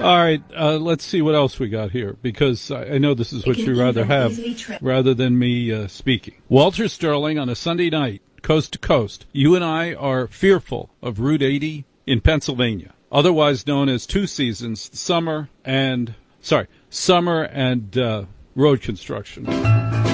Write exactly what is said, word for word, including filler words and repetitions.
All right, uh, let's see what else we got here, because I, I know this is what you'd rather have rather than me uh, speaking. Walter Sterling on a Sunday night, coast to coast. You and I are fearful of Route eighty in Pennsylvania, otherwise known as two seasons, summer and, sorry, summer and uh, road construction.